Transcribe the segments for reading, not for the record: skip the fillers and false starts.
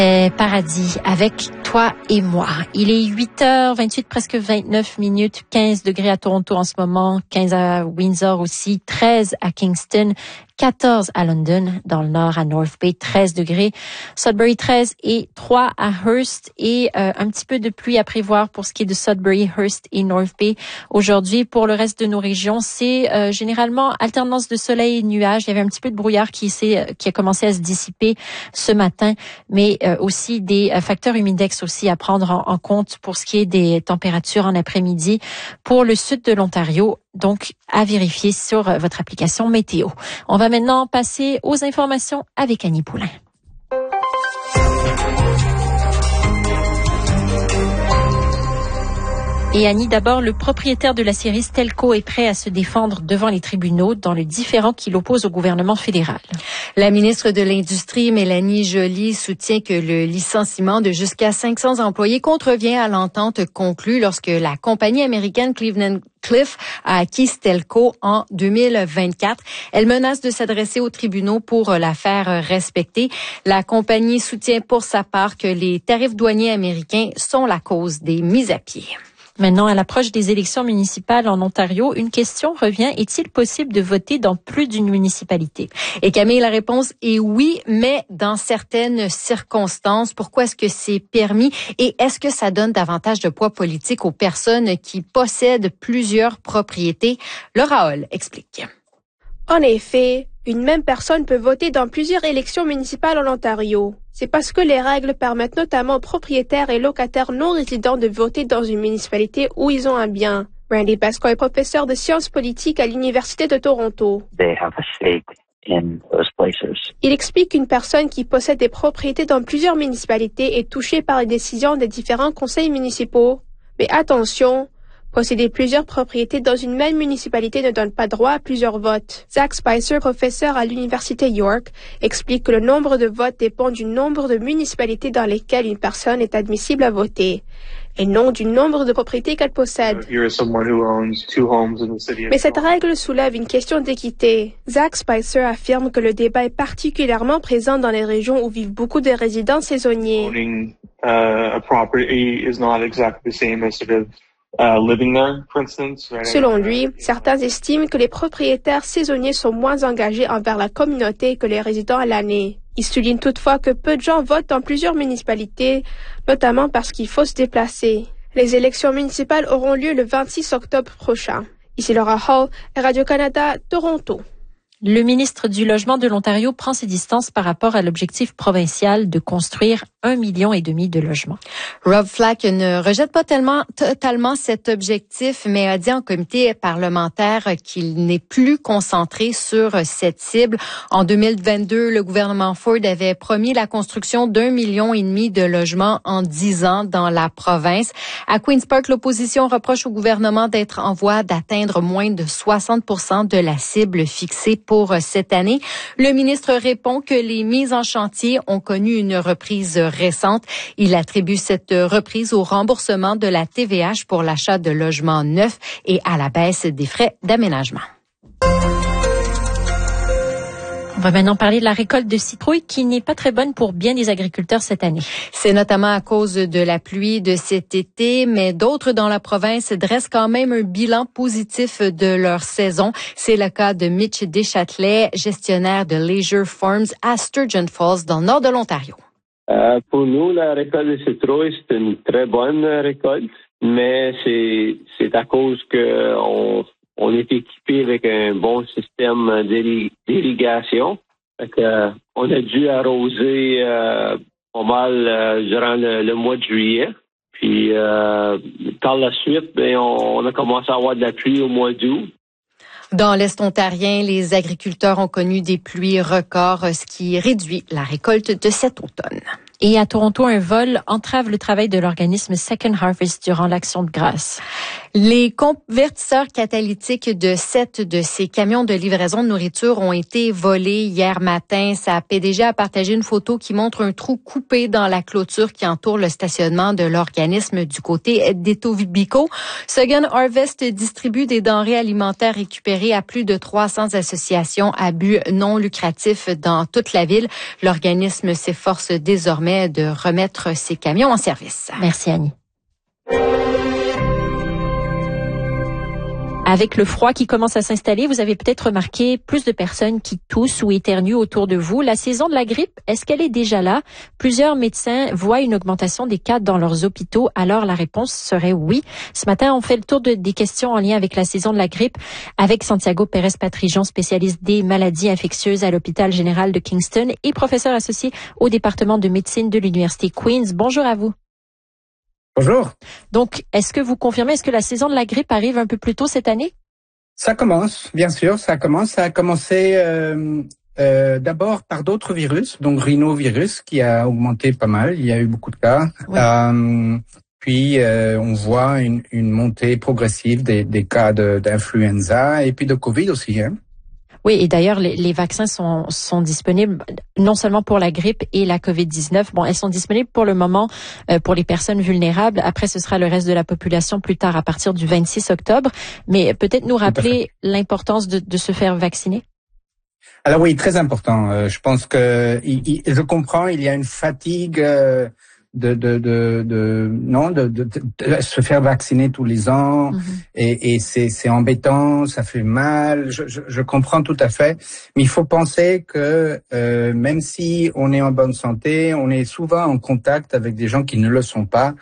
Paradis avec toi et moi. Il est 8h28, presque 29 minutes, 15 degrés à Toronto en ce moment, 15 à Windsor aussi, 13 à Kingston, 14 à London, dans le nord à North Bay, 13 degrés, Sudbury 13 et 3 à Hearst et un petit peu de pluie à prévoir pour ce qui est de Sudbury, Hearst et North Bay. Aujourd'hui, pour le reste de nos régions, c'est généralement alternance de soleil et nuages. Il y avait un petit peu de brouillard qui a commencé à se dissiper ce matin, mais aussi des facteurs humidex aussi à prendre en compte pour ce qui est des températures en après-midi pour le sud de l'Ontario. Donc, à vérifier sur votre application météo. On va maintenant passer aux informations avec Annie Poulain. Et Annie, d'abord, le propriétaire de la série Stelco est prêt à se défendre devant les tribunaux dans le différend qui l'oppose au gouvernement fédéral. La ministre de l'Industrie, Mélanie Joly, soutient que le licenciement de jusqu'à 500 employés contrevient à l'entente conclue lorsque la compagnie américaine Cleveland-Cliffs a acquis Stelco en 2024. Elle menace de s'adresser aux tribunaux pour la faire respecter. La compagnie soutient pour sa part que les tarifs douaniers américains sont la cause des mises à pied. Maintenant, à l'approche des élections municipales en Ontario, une question revient. Est-il possible de voter dans plus d'une municipalité? Et Camille, la réponse est oui, mais dans certaines circonstances. Pourquoi est-ce que c'est permis? Et est-ce que ça donne davantage de poids politique aux personnes qui possèdent plusieurs propriétés? Laura Hall explique. En effet, une même personne peut voter dans plusieurs élections municipales en Ontario. C'est parce que les règles permettent notamment aux propriétaires et locataires non résidents de voter dans une municipalité où ils ont un bien. Randy Pasco est professeur de sciences politiques à l'Université de Toronto. Il explique qu'une personne qui possède des propriétés dans plusieurs municipalités est touchée par les décisions des différents conseils municipaux. Mais attention, posséder plusieurs propriétés dans une même municipalité ne donne pas droit à plusieurs votes. Zach Spicer, professeur à l'Université York, explique que le nombre de votes dépend du nombre de municipalités dans lesquelles une personne est admissible à voter, et non du nombre de propriétés qu'elle possède. Mais cette règle soulève une question d'équité. Zach Spicer affirme que le débat est particulièrement présent dans les régions où vivent beaucoup de résidents saisonniers. Selon lui, certains estiment que les propriétaires saisonniers sont moins engagés envers la communauté que les résidents à l'année. Il souligne toutefois que peu de gens votent dans plusieurs municipalités, notamment parce qu'il faut se déplacer. Les élections municipales auront lieu le 26 octobre prochain. Ici Laura Hall, Radio-Canada, Toronto. Le ministre du Logement de l'Ontario prend ses distances par rapport à l'objectif provincial de construire 1,5 million de logements. Rob Flack ne rejette pas totalement cet objectif, mais a dit en comité parlementaire qu'il n'est plus concentré sur cette cible. En 2022, le gouvernement Ford avait promis la construction d'1,5 million de logements en 10 ans dans la province. À Queen's Park, l'opposition reproche au gouvernement d'être en voie d'atteindre moins de 60% de la cible fixée pour cette année. Le ministre répond que les mises en chantier ont connu une reprise récente. Il attribue cette reprise au remboursement de la TVH pour l'achat de logements neufs et à la baisse des frais d'aménagement. On va maintenant parler de la récolte de citrouilles qui n'est pas très bonne pour bien des agriculteurs cette année. C'est notamment à cause de la pluie de cet été, mais d'autres dans la province dressent quand même un bilan positif de leur saison. C'est le cas de Mitch Deschâtelet, gestionnaire de Leisure Farms à Sturgeon Falls, dans le nord de l'Ontario. Pour nous, la récolte de citrouilles, c'est une très bonne récolte, mais c'est à cause que on est équipé avec un bon système d'irrigation. On a dû arroser pas mal durant le mois de juillet. Puis par la suite, on a commencé à avoir de la pluie au mois d'août. Dans l'Est ontarien, les agriculteurs ont connu des pluies records, ce qui réduit la récolte de cet automne. Et à Toronto, un vol entrave le travail de l'organisme Second Harvest durant l'Action de grâce. Les convertisseurs catalytiques de 7 de ces camions de livraison de nourriture ont été volés hier matin. Sa PDG a partagé une photo qui montre un trou coupé dans la clôture qui entoure le stationnement de l'organisme du côté d'Etobicoke. Second Harvest distribue des denrées alimentaires récupérées à plus de 300 associations à but non lucratif dans toute la ville. L'organisme s'efforce désormais de remettre ces camions en service. Merci Annie. Avec le froid qui commence à s'installer, vous avez peut-être remarqué plus de personnes qui toussent ou éternuent autour de vous. La saison de la grippe, est-ce qu'elle est déjà là? Plusieurs médecins voient une augmentation des cas dans leurs hôpitaux, alors la réponse serait oui. Ce matin, on fait le tour des questions en lien avec la saison de la grippe avec Santiago Pérez-Patrijon, spécialiste des maladies infectieuses à l'hôpital général de Kingston et professeur associé au département de médecine de l'Université Queen's. Bonjour à vous. Bonjour. Donc, est-ce que vous confirmez, est-ce que la saison de la grippe arrive un peu plus tôt cette année? Ça commence, bien sûr, ça commence. Ça a commencé d'abord par d'autres virus, donc rhinovirus qui a augmenté pas mal. Il y a eu beaucoup de cas. Oui. Puis on voit une montée progressive des cas d'influenza et puis de Covid aussi. Hein. Oui, et d'ailleurs, les vaccins sont disponibles non seulement pour la grippe et la COVID-19. Bon, elles sont disponibles pour le moment pour les personnes vulnérables. Après, ce sera le reste de la population plus tard, à partir du 26 octobre. Mais peut-être nous rappeler l'importance de se faire vacciner. Alors oui, très important. Je pense que je comprends, il y a une fatigue de se faire vacciner tous les ans et c'est embêtant, ça fait mal, je comprends tout à fait, mais il faut penser que même si on est en bonne santé, on est souvent en contact avec des gens qui ne le sont pas.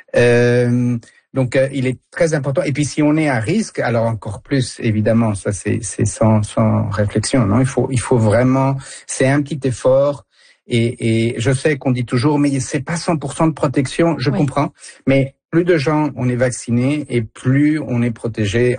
Donc il est très important, et puis si on est à risque, alors encore plus évidemment, ça c'est sans réflexion, non, il faut vraiment, c'est un petit effort. Et je sais qu'on dit toujours, mais c'est pas 100% de protection, je comprends, mais plus de gens on est vaccinés et plus on est protégé,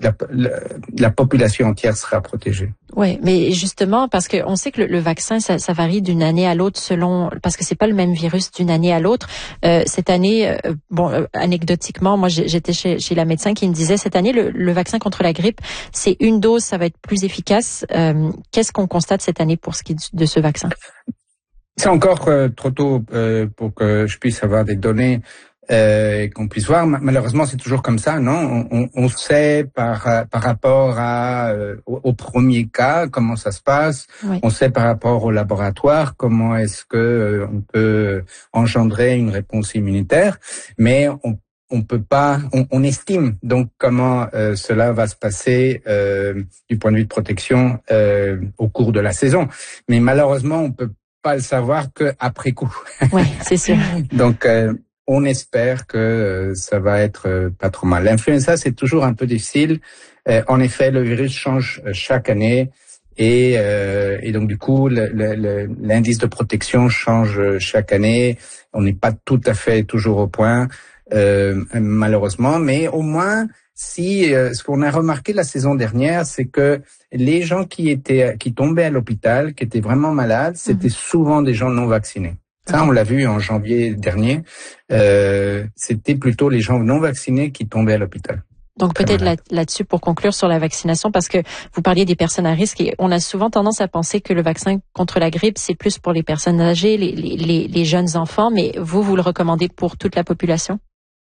la population entière sera protégée. Oui, mais justement, parce que on sait que le vaccin, ça varie d'une année à l'autre parce que c'est pas le même virus d'une année à l'autre. Cette année, anecdotiquement, moi j'étais chez la médecin qui me disait cette année le vaccin contre la grippe, c'est une dose, ça va être plus efficace. Qu'est-ce qu'on constate cette année pour ce qui est de ce vaccin? C'est encore trop tôt pour que je puisse avoir des données qu'on puisse voir. Malheureusement, c'est toujours comme ça, non? On sait par rapport au premier cas comment ça se passe. Oui. On sait par rapport au laboratoire comment est-ce que on peut engendrer une réponse immunitaire, mais on peut pas, on estime donc comment cela va se passer du point de vue de protection au cours de la saison. Mais malheureusement, on peut pas le savoir que après coup. Oui, c'est sûr. Donc on espère que ça va être pas trop mal. L'influenza, c'est toujours un peu difficile. En effet, le virus change chaque année et donc du coup l'indice de protection change chaque année. On n'est pas tout à fait toujours au point malheureusement, mais au moins ce qu'on a remarqué la saison dernière, c'est que les gens qui tombaient à l'hôpital, qui étaient vraiment malades, c'était souvent des gens non vaccinés. Ça, on l'a vu en janvier dernier. C'était plutôt les gens non vaccinés qui tombaient à l'hôpital. Donc peut-être là-dessus pour conclure sur la vaccination, parce que vous parliez des personnes à risque et on a souvent tendance à penser que le vaccin contre la grippe, c'est plus pour les personnes âgées, les jeunes enfants, mais vous le recommandez pour toute la population?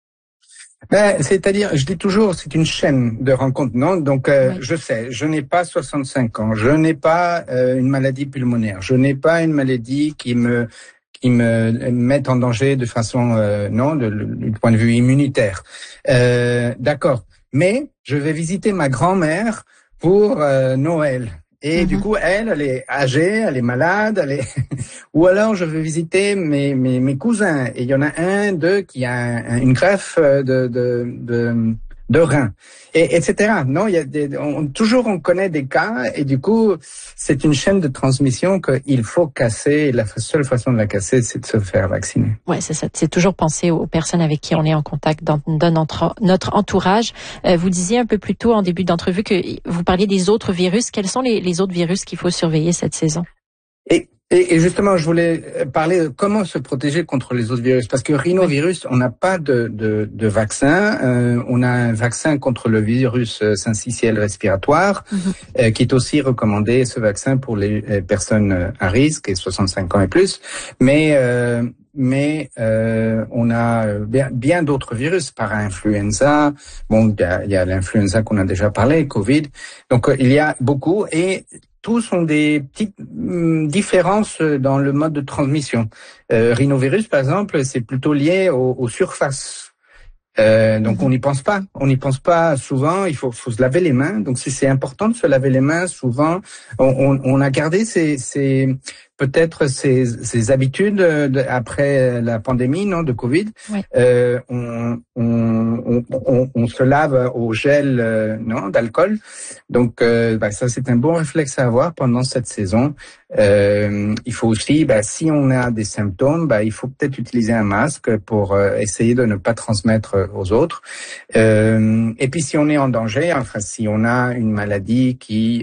C'est-à-dire, je dis toujours, c'est une chaîne de rencontres, non? Donc, oui. Je sais, je n'ai pas 65 ans, je n'ai pas une maladie pulmonaire, je n'ai pas une maladie qui me mette en danger de façon, du point de vue immunitaire. D'accord. Mais je vais visiter ma grand-mère pour Noël. Et du coup, elle est âgée, elle est malade, ou alors je vais visiter mes cousins. Et il y en a d'eux qui a une greffe de rein, et etc. Non, il y a toujours on connaît des cas, et du coup, c'est une chaîne de transmission qu'il faut casser. Et la seule façon de la casser, c'est de se faire vacciner. Ouais, c'est ça. C'est toujours penser aux personnes avec qui on est en contact dans notre entourage. Vous disiez un peu plus tôt en début d'entrevue que vous parliez des autres virus. Quels sont les autres virus qu'il faut surveiller cette saison? Et Et justement, je voulais parler de comment se protéger contre les autres virus. Parce que rhinovirus, on n'a pas de vaccin. On a un vaccin contre le virus syncytiel respiratoire, qui est aussi recommandé, ce vaccin, pour les personnes à risque et 65 ans et plus. Mais on a bien d'autres virus, para-influenza. Bon, il y a l'influenza qu'on a déjà parlé, Covid. Donc, il y a beaucoup et tous ont des petites différences dans le mode de transmission. Rhinovirus, par exemple, c'est plutôt lié aux surfaces. Donc on n'y pense pas. On n'y pense pas souvent. Il faut se laver les mains. Donc c'est important de se laver les mains souvent. On a gardé peut-être ces habitudes après la pandémie, non, de Covid. Oui. On se lave au gel, non, d'alcool. Donc ça c'est un bon réflexe à avoir pendant cette saison. Il faut aussi, si on a des symptômes, il faut peut-être utiliser un masque pour essayer de ne pas transmettre aux autres. Et puis si on est en danger, enfin si on a une maladie qui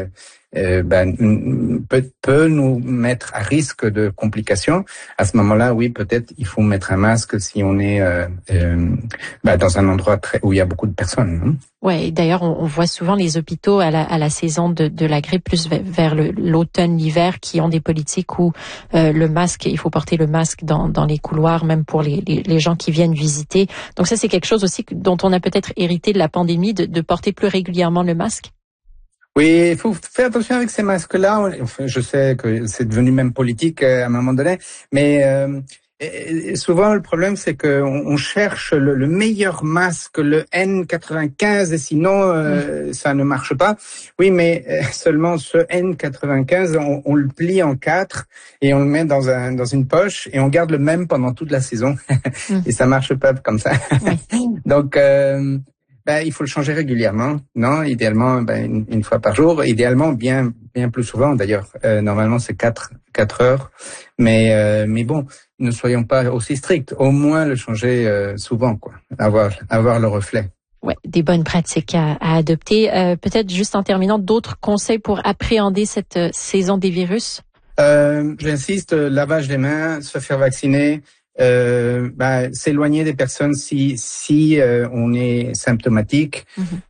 peut nous mettre à risque de complications, à ce moment-là, oui, peut-être il faut mettre un masque si on est dans un endroit où il y a beaucoup de personnes. Hein. Ouais, d'ailleurs, on voit souvent les hôpitaux à la saison de la grippe, plus vers l'automne, l'hiver, qui ont des politiques où le masque, il faut porter le masque dans les couloirs, même pour les gens qui viennent visiter. Donc ça, c'est quelque chose aussi dont on a peut-être hérité de la pandémie, de porter plus régulièrement le masque. Oui, il faut faire attention avec ces masques-là. Enfin, je sais que c'est devenu même politique à un moment donné, mais souvent le problème c'est que on cherche le meilleur masque, le N95, et sinon ça ne marche pas. Oui, mais seulement ce N95, on le plie en 4 et on le met dans une poche et on garde le même pendant toute la saison et ça marche pas comme ça. Donc il faut le changer régulièrement, non? Idéalement, une fois par jour. Idéalement, bien plus souvent, d'ailleurs. Normalement, c'est 4 heures. Mais bon, ne soyons pas aussi stricts. Au moins, le changer souvent, quoi. Avoir le reflet. Ouais, des bonnes pratiques à adopter. Peut-être juste en terminant, d'autres conseils pour appréhender cette saison des virus? J'insiste, lavage des mains, se faire vacciner. S'éloigner des personnes si on est symptomatique.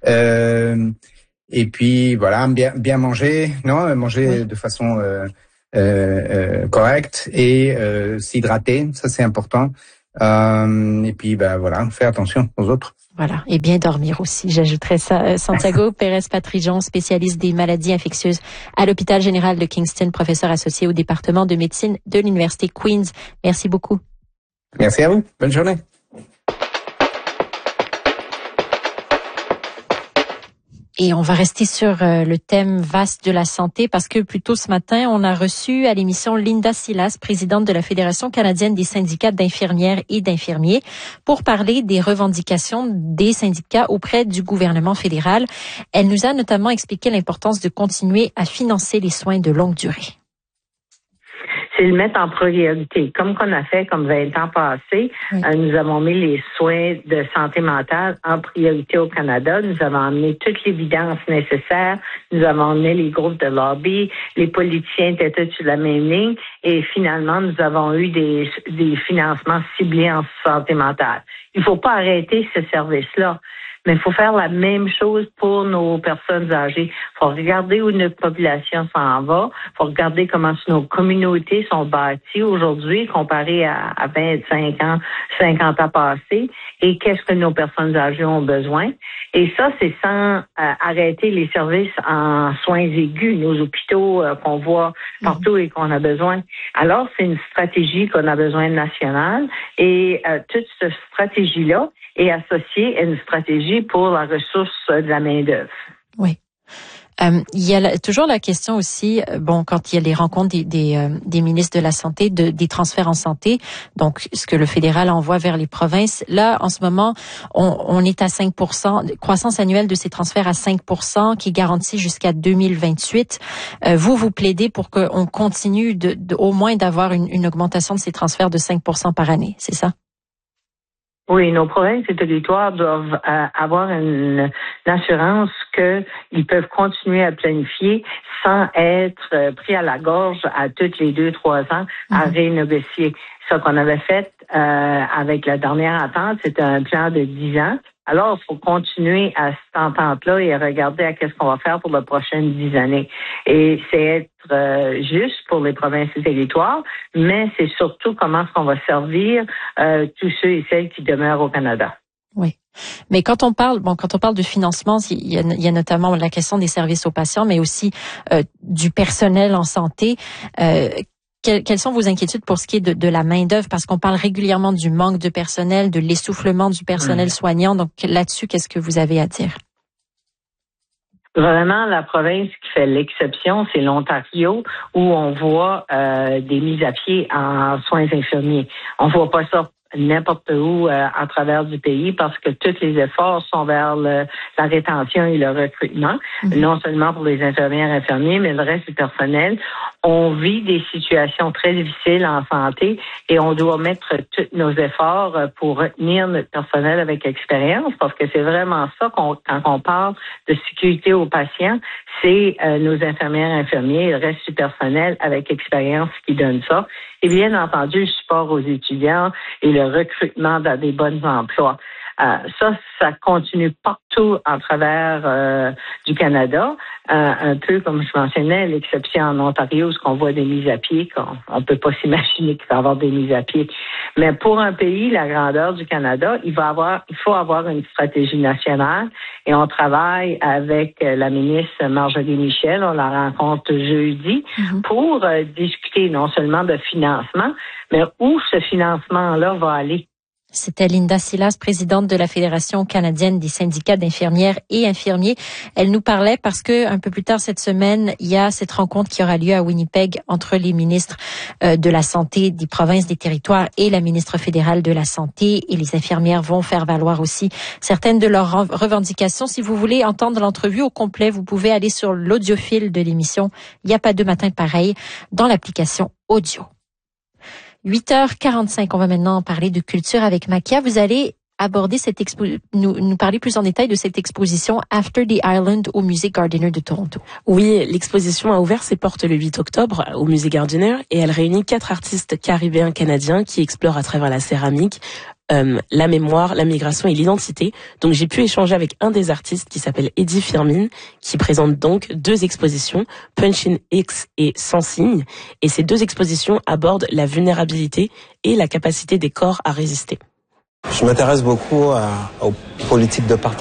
Et puis voilà, bien manger, manger de façon correcte et s'hydrater, ça c'est important. Et puis faire attention aux autres. Voilà, et bien dormir aussi, j'ajouterais ça. Santiago Pérez-Patrijon, spécialiste des maladies infectieuses à l'hôpital général de Kingston, professeur associé au département de médecine de l'Université Queen's. Merci beaucoup. Merci à vous. Bonne journée. Et on va rester sur le thème vaste de la santé parce que plus tôt ce matin, on a reçu à l'émission Linda Silas, présidente de la Fédération canadienne des syndicats d'infirmières et d'infirmiers, pour parler des revendications des syndicats auprès du gouvernement fédéral. Elle nous a notamment expliqué l'importance de continuer à financer les soins de longue durée. C'est le mettre en priorité. Comme qu'on a fait comme 20 ans passés, nous avons mis les soins de santé mentale en priorité au Canada. Nous avons amené toute l'évidence nécessaire. Nous avons amené les groupes de lobby. Les politiciens étaient tous sur la même ligne. Et finalement, nous avons eu des financements ciblés en santé mentale. Il ne faut pas arrêter ce service-là. Mais il faut faire la même chose pour nos personnes âgées. Il faut regarder où notre population s'en va. Il faut regarder comment nos communautés sont bâties aujourd'hui comparées à 25 ans, 50 ans passés. Et qu'est-ce que nos personnes âgées ont besoin. Et ça, c'est sans arrêter les services en soins aigus, nos hôpitaux qu'on voit partout et qu'on a besoin. Alors, c'est une stratégie qu'on a besoin nationale. Et toute cette stratégie-là est associée à une stratégie pour la ressource de la main-d'œuvre. Oui. Il y a toujours la question aussi, quand il y a les rencontres des ministres de la Santé, des transferts en santé, donc ce que le fédéral envoie vers les provinces. Là, en ce moment, on est à 5%, croissance annuelle de ces transferts à 5%, qui est garantie jusqu'à 2028. Vous plaidez pour qu'on continue au moins d'avoir une augmentation de ces transferts de 5% par année, c'est ça? Oui, nos provinces et territoires doivent avoir une assurance qu'ils peuvent continuer à planifier sans être pris à la gorge à toutes les 2-3 ans à renégocier. Ce qu'on avait fait avec la dernière entente, c'était un plan de 10 ans. Alors, il faut continuer à cette entente-là et regarder à qu'est-ce qu'on va faire pour les prochaines 10 années. Et c'est être juste pour les provinces et territoires, mais c'est surtout comment est-ce qu'on va servir tous ceux et celles qui demeurent au Canada. Oui. Mais quand on parle de financement, il y a notamment la question des services aux patients, mais aussi du personnel en santé. Quelles sont vos inquiétudes pour ce qui est de la main-d'œuvre? Parce qu'on parle régulièrement du manque de personnel, de l'essoufflement du personnel soignant. Donc là-dessus, qu'est-ce que vous avez à dire? Vraiment, la province qui fait l'exception, c'est l'Ontario, où on voit des mises à pied en soins infirmiers. On voit pas ça n'importe où à travers du pays parce que tous les efforts sont vers la rétention et le recrutement, non seulement pour les infirmières et infirmiers, mais le reste du personnel. On vit des situations très difficiles en santé et on doit mettre tous nos efforts pour retenir notre personnel avec expérience parce que c'est vraiment ça quand on parle de sécurité aux patients, c'est nos infirmières et infirmiers et le reste du personnel avec expérience qui donne ça. Et bien entendu, le support aux étudiants et le recrutement dans des bons emplois. Ça continue partout en travers du Canada. Un peu comme je mentionnais, l'exception en Ontario, où on voit des mises à pied, on peut pas s'imaginer qu'il va y avoir des mises à pied. Mais pour un pays, la grandeur du Canada, il faut avoir une stratégie nationale et on travaille avec la ministre Marjorie Michel, on la rencontre jeudi, pour discuter non seulement de financement, mais où ce financement-là va aller. C'était Linda Silas, présidente de la Fédération canadienne des syndicats d'infirmières et infirmiers. Elle nous parlait parce que un peu plus tard cette semaine, il y a cette rencontre qui aura lieu à Winnipeg entre les ministres de la Santé des provinces, des territoires et la ministre fédérale de la Santé. Et les infirmières vont faire valoir aussi certaines de leurs revendications. Si vous voulez entendre l'entrevue au complet, vous pouvez aller sur l'audiofil de l'émission « Il n'y a pas deux matins pareils » dans l'application audio. 8h45, on va maintenant parler de culture avec Makia. Vous allez aborder nous parler plus en détail de cette exposition After the Island au Musée Gardiner de Toronto. Oui, l'exposition a ouvert ses portes le 8 octobre au Musée Gardiner et elle réunit 4 artistes caribéens canadiens qui explorent à travers la céramique la mémoire, la migration et l'identité. Donc j'ai pu échanger avec un des artistes qui s'appelle Eddie Firmin, qui présente donc 2 expositions, Punch-in X et Sans signe. Et ces 2 expositions abordent la vulnérabilité et la capacité des corps à résister. Je m'intéresse beaucoup aux politiques de partage.